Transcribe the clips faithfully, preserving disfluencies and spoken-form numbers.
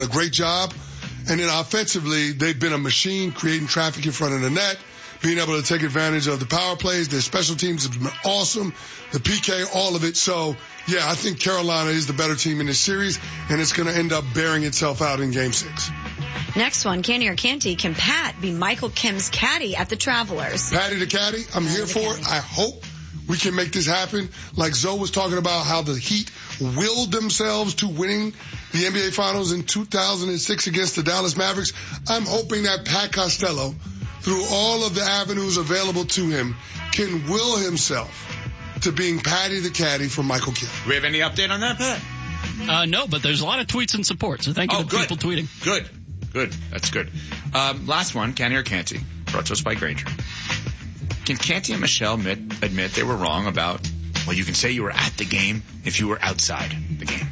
great job. And then offensively, they've been a machine creating traffic in front of the net, being able to take advantage of the power plays. Their special teams have been awesome. The P K, all of it. So, yeah, I think Carolina is the better team in this series, and it's going to end up bearing itself out in Game six. Next one, Canty or Canty, can Pat be Michael Kim's caddy at the Travelers? Patty the caddy, I'm Patty here for caddy. it. I hope we can make this happen. Like Zoe was talking about how the Heat willed themselves to winning the N B A Finals in two thousand six against the Dallas Mavericks. I'm hoping that Pat Costello, through all of the avenues available to him, can will himself to being Patty the caddy for Michael Kim. Do we have any update on that, Pat? Uh, no, but there's a lot of tweets in support, so thank you oh, to good. people tweeting. Good. Good. That's good. Um, last one, Canty or Canty, brought to us by Grainger. Can Canty and Michelle admit, admit they were wrong about, well, you can say you were at the game if you were outside the game?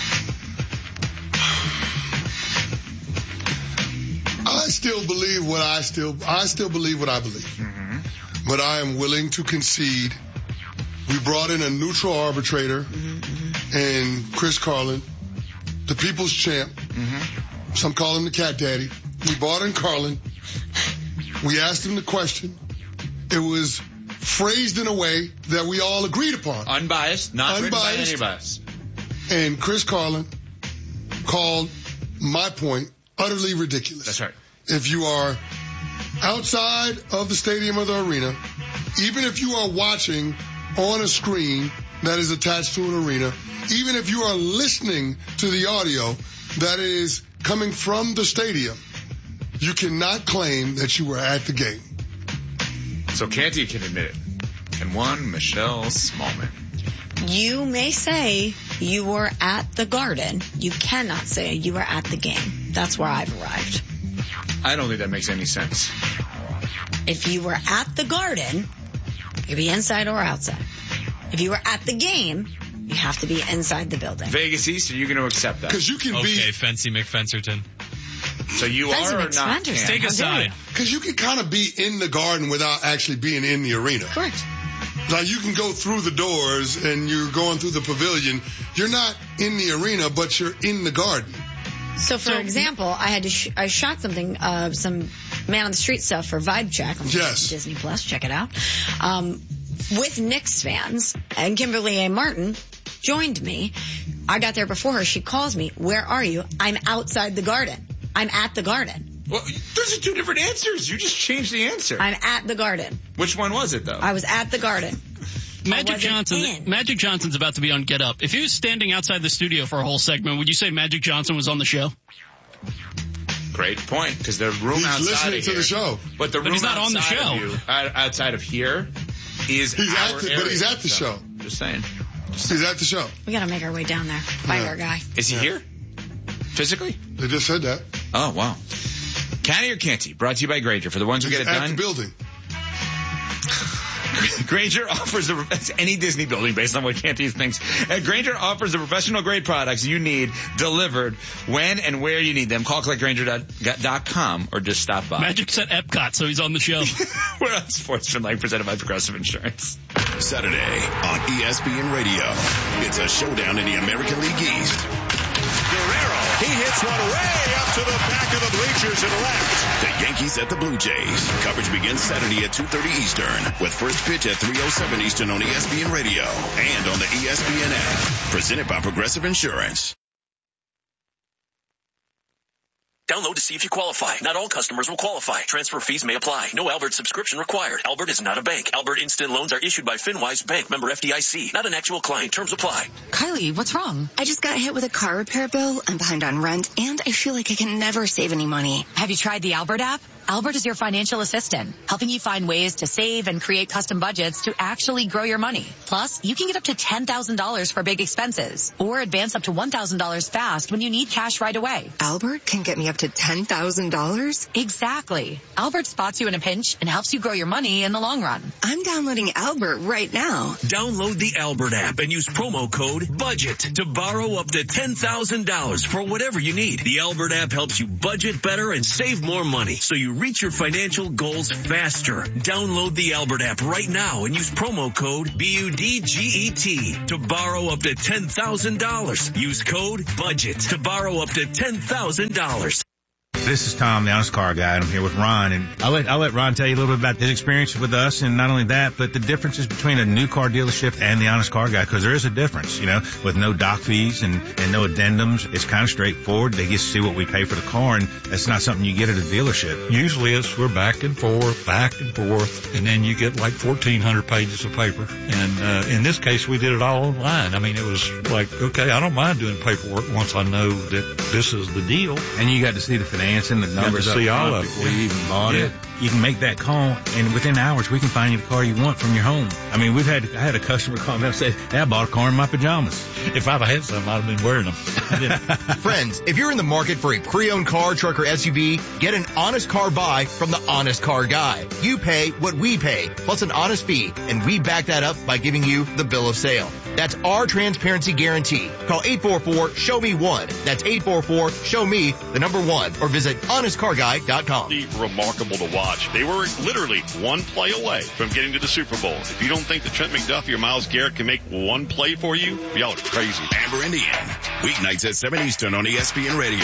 I still believe what I still, I still believe what I believe. Mm-hmm. But I am willing to concede. We brought in a neutral arbitrator Mm-hmm. and Chris Carlin, the people's champ. Mm-hmm. Some call him the cat daddy. We brought in Carlin. We asked him the question. It was phrased in a way that we all agreed upon. Unbiased, not Unbiased. written by any of us. And Chris Carlin called my point utterly ridiculous. That's right. If you are outside of the stadium or the arena, even if you are watching on a screen that is attached to an arena, even if you are listening to the audio that is coming from the stadium, you cannot claim that you were at the game. So Canty can admit it. And one, Michelle Smallman. You may say you were at the Garden. You cannot say you were at the game. That's where I've arrived. I don't think that makes any sense. If you were at the Garden, you could be inside or outside. If you were at the game, you have to be inside the building. Vegas East, are you going to accept that? Because you can Okay, be, Fancy McFencerton. So you Fancy are or not? McFenderson. Canty? Take a How dare side. you? because you can kind of be in the Garden without actually being in the arena. Correct. Like you can go through the doors and you're going through the pavilion. You're not in the arena, but you're in the Garden. So, for So- example, I had to sh- I shot something, uh, some man on the street stuff for Vibe Check on Yes. Disney Plus. Check it out. Um, with Knicks fans, and Kimberly A. Martin joined me. I got there before her. She calls me. Where are you? I'm outside the Garden. I'm at the Garden. Well, those are two different answers. You just changed the answer. I'm at the Garden. Which one was it, though? I was at the Garden. Magic wasn't Johnson. in. Magic Johnson's about to be on Get Up. If he was standing outside the studio for a whole segment, would you say Magic Johnson was on the show? Great point, because the room He's outside listening of to here, the show. But the But room he's not on the outside show. Of you, out- outside of here is He's our at the- but area, he's at the so, show. Just saying. He's at the show. We got to make our way down there. Find Yeah. our guy. Is he here? Physically? They just said that. Oh, wow. Canty or Canty, brought to you by Grainger. For the ones who get it At done, the building. Grainger offers the, any Disney building based on what Canty thinks. Uh, Grainger offers the professional grade products you need delivered when and where you need them. Call collect grainger dot com or just stop by. Magic's at Epcot, so he's on the show. We're on Sports Fin Line presented by Progressive Insurance. Saturday on E S P N Radio. It's a showdown in the American League East. Guerrero, he hits one way up to the back of the bleachers and left. The Yankees at the Blue Jays. Coverage begins Saturday at two thirty Eastern with first pitch at three oh seven Eastern on E S P N Radio and on the E S P N app. Presented by Progressive Insurance. Download to see if you qualify. Not all customers will qualify. Transfer fees may apply. No Albert subscription required. Albert is not a bank. Albert Instant Loans are issued by FinWise Bank, member F D I C. Not an actual client. Terms apply. Kylie, what's wrong? I just got hit with a car repair bill. I'm behind on rent, and I feel like I can never save any money. Have you tried the Albert app? Albert is your financial assistant, helping you find ways to save and create custom budgets to actually grow your money. Plus, you can get up to ten thousand dollars for big expenses or advance up to one thousand dollars fast when you need cash right away. Albert can get me up to ten thousand dollars? Exactly. Albert spots you in a pinch and helps you grow your money in the long run. I'm downloading Albert right now. Download the Albert app and use promo code BUDGET to borrow up to ten thousand dollars for whatever you need. The Albert app helps you budget better and save more money so you reach your financial goals faster. Download the Albert app right now and use promo code B U D G E T to borrow up to ten thousand dollars. Use code BUDGET to borrow up to ten thousand dollars. This is Tom, the Honest Car Guy, and I'm here with Ron. And I'll let, I'll let Ron tell you a little bit about his experience with us, and not only that, but the differences between a new car dealership and the Honest Car Guy, because there is a difference, you know, with no doc fees and, and no addendums. It's kind of straightforward. They get to see what we pay for the car, and that's not something you get at a dealership. Usually it's we're back and forth, back and forth, and then you get like fourteen hundred pages of paper. And uh, in this case, we did it all online. I mean, it was like, okay, I don't mind doing paperwork once I know that this is the deal. And you got to see the financing, the numbers see up all front of it before you even bought yeah. it. You can make that call, and within hours, we can find you the car you want from your home. I mean, we've had I had a customer call me and say, hey, I bought a car in my pajamas. If I'd have had some, I'd have been wearing them. Friends, if you're in the market for a pre-owned car, truck, or S U V, get an honest car buy from the Honest Car Guy. You pay what we pay, plus an honest fee, and we back that up by giving you the bill of sale. That's our transparency guarantee. Call eight four four, show me one. That's eight four four, show me the number one, or visit honest car guy dot com. Remarkable to watch. They were literally one play away from getting to the Super Bowl. If you don't think that Trent McDuffie or Myles Garrett can make one play for you, y'all are crazy. Amber Indian, weeknights at seven Eastern on E S P N Radio.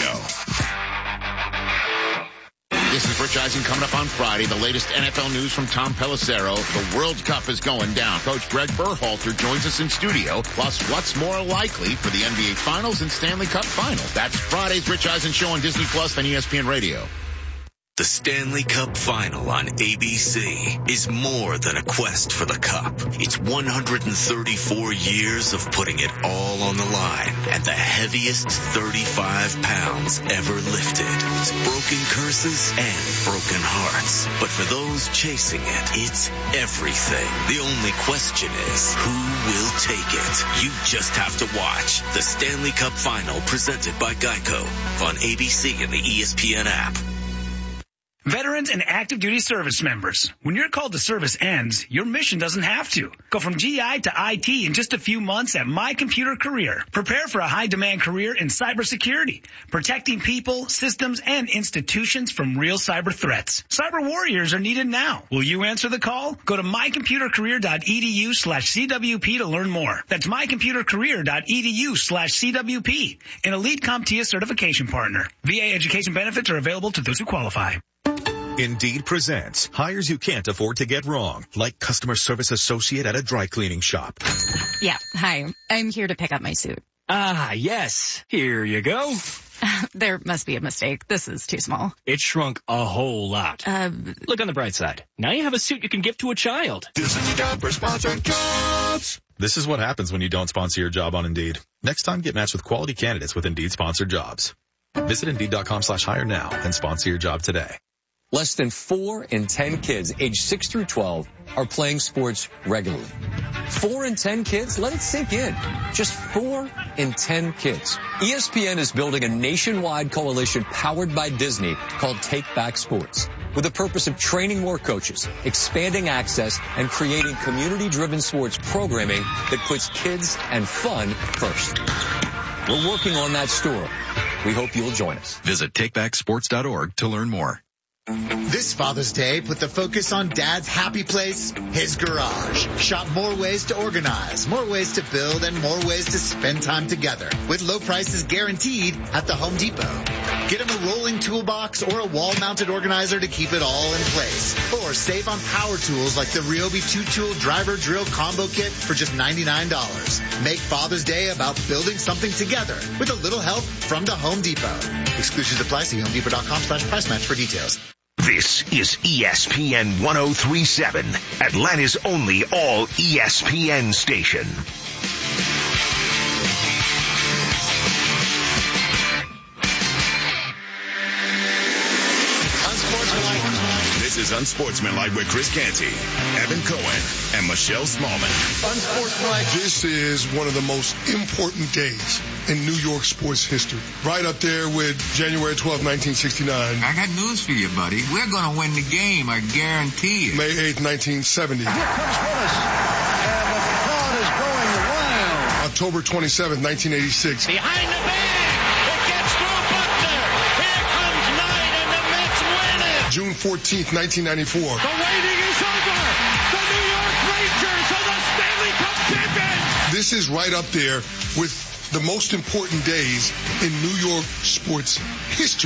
This is Rich Eisen coming up on Friday. The latest N F L news from Tom Pelissero. The World Cup is going down. Coach Greg Berhalter joins us in studio. Plus, what's more likely for the N B A Finals and Stanley Cup Final? That's Friday's Rich Eisen show on Disney Plus and E S P N Radio. The Stanley Cup Final on A B C is more than a quest for the cup. It's one hundred thirty-four years of putting it all on the line and the heaviest thirty-five pounds ever lifted. It's broken curses and broken hearts. But for those chasing it, it's everything. The only question is, who will take it? You just have to watch the Stanley Cup Final presented by Geico on A B C and the E S P N app. Veterans and active duty service members, when your call to service ends, your mission doesn't have to. Go from G I to I T in just a few months at My Computer Career. Prepare for a high-demand career in cybersecurity, protecting people, systems, and institutions from real cyber threats. Cyber warriors are needed now. Will you answer the call? Go to mycomputercareer.edu slash CWP to learn more. That's mycomputercareer.edu slash CWP, an elite CompTIA certification partner. V A education benefits are available to those who qualify. Indeed presents hires you can't afford to get wrong, like customer service associate at a dry cleaning shop. Yeah, hi. I'm here to pick up my suit. Ah, yes. Here you go. There must be a mistake. This is too small. It shrunk a whole lot. Uh, Look on the bright side. Now you have a suit you can give to a child. This is the job for sponsored jobs. This is what happens when you don't sponsor your job on Indeed. Next time, get matched with quality candidates with Indeed sponsored jobs. Visit Indeed.com slash hire now and sponsor your job today. Less than four in ten kids aged six through twelve are playing sports regularly. Four in ten kids? Let it sink in. Just four in ten kids. E S P N is building a nationwide coalition powered by Disney called Take Back Sports, with the purpose of training more coaches, expanding access, and creating community-driven sports programming that puts kids and fun first. We're working on that story. We hope you'll join us. Visit take back sports dot org to learn more. This Father's Day, put the focus on Dad's happy place, his garage. Shop more ways to organize, more ways to build, and more ways to spend time together. With low prices guaranteed at the Home Depot. Get him a rolling toolbox or a wall-mounted organizer to keep it all in place. Or save on power tools like the Ryobi two-tool driver drill combo kit for just ninety-nine dollars. Make Father's Day about building something together with a little help from the Home Depot. Exclusions apply. See homedepot.com slash price match for details. This is E S P N one oh three point seven, Atlanta's only all E S P N station. This is Unsportsmanlike with Chris Canty, Evan Cohen, and Michelle Smallman. Unsportsmanlike. This is one of the most important days in New York sports history. Right up there with January twelfth, nineteen sixty-nine. I got news for you, buddy. We're going to win the game, I guarantee it. May eighth, nineteen seventy. Here comes Willis, and the crowd is going wild. October twenty-seventh, nineteen eighty-six. Behind the bag, it gets through Butler. Here comes Knight, and the Mets win it. June fourteenth, nineteen ninety-four. The waiting is over. The New York Rangers are the Stanley Cup champions. This is right up there with the most important days in New York sports history.